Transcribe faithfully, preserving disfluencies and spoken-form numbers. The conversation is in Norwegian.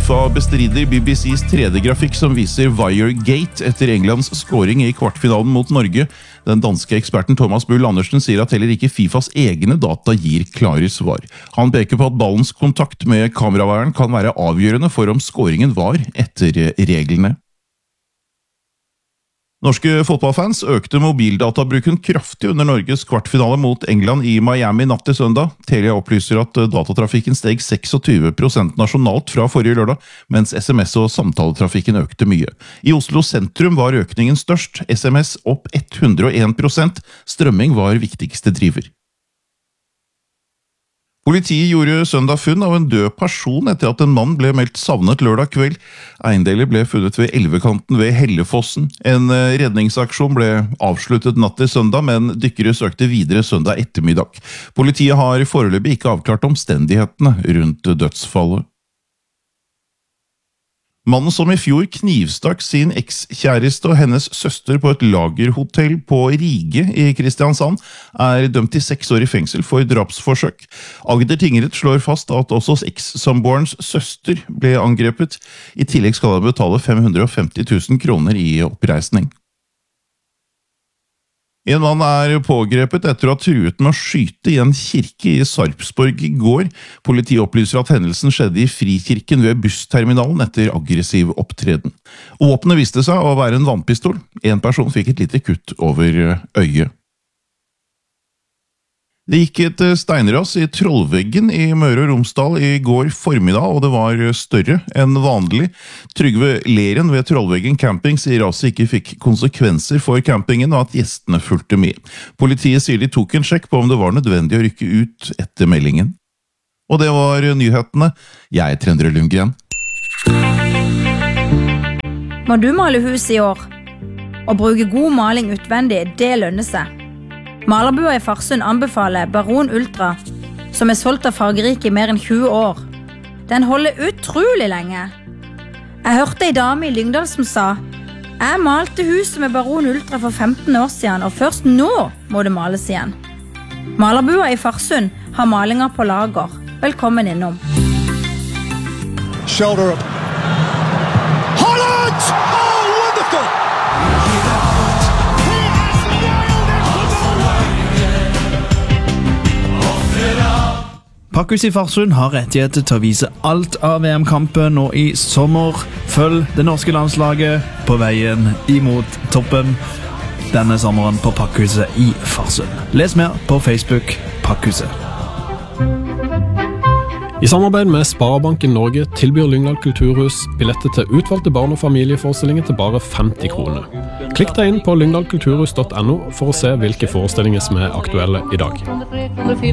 FIFA bestrider B B C's tredje grafikk som viser Wiregate etter Englands scoring i kvartfinalen mot Norge. Den danske eksperten Thomas Bull Andersen sier at heller ikke FIFAs egne data gir klare svar. Han peker på at ballens kontakt med kameraværen kan være avgjørende for om scoringen var etter reglene. Norske fotballfans økte mobildatabruken kraftig under Norges kvartfinale mot England i Miami natt til søndag. Telia opplyser at datatrafikken steg tjueseks prosent nasjonalt fra forrige lørdag, mens SMS og samtaletrafikken økte mye. I Oslo sentrum var økningen størst, SMS opp hundre og en prosent, strømming var viktigste driver. Politiet gjorde søndag funn av en død person etter at en mann ble meldt savnet lørdag kveld. Eiendeler ble funnet ved elvekanten ved Hellefossen. En redningsaksjon ble avsluttet natt til søndag, men dykkere søkte videre søndag ettermiddag. Politiet har foreløpig ikke avklart omstendighetene rundt dødsfallet. Mannen som i fjor knivstakk sin ekskjæreste og hennes søster på et lagerhotell på Rige i Kristiansand, er dømt til seks år i fengsel for drapsforsøk. Agder tingrett slår fast at også eks-samboerens søster ble angrepet. I tillegg skal han betale fem hundre og femti tusen kroner i oppreisning. En mann er pågrepet etter å ha truet med å skyte i en kirke i Sarpsborg i går. Politiet opplyser at hendelsen skjedde i Frikirken ved bussterminalen etter aggressiv opptreden. Våpenet viste seg å være en vannpistol. En person fikk et lite kutt over øyet. Det gikk et steinras i Trollveggen i Møre og Romsdal i går formiddag, og det var større enn vanlig. Trygve Leren ved Trollveggen camping sier raset ikke fikk konsekvenser for campingen, og at gjestene fulgte med. Politiet sier de tok en sjekk på om det var nødvendig å rykke ut etter meldingen. Og det var nyhetene. Jeg er Trendre Lundgren. Må du male hus i år? Å bruke god maling utvendig, det lønner seg. Malerbua i Farsund anbefaler Baron Ultra, som er solgt av Fargerike i mer enn tjue år. Den holder utrolig lenge. Jeg hørte en dame i Lyngdal som sa: «Jeg malte huset med Baron Ultra for femten år siden, og først nå må det males igjen.» Malerbua i Farsund har malinger på lager. Velkommen innom. Shoulder up. Holland! Oh, wonderful! Pakkhus i Farsund har rettigheter til å vise alt av V M-kampen nå i sommer. Følg det norske landslaget på veien imot toppen denne sommeren på Pakkhuset i Farsund. Les mer på Facebook Pakkhuset. I samarbeid med Sparebanken Norge tilbyr Lyngdal Kulturhus billetter til utvalgte barn- og familieforestillinger til bare femti kroner. Klikk deg inn på lyngdalkulturhus punktum no for å se hvilke forestillinger som er aktuelle i dag.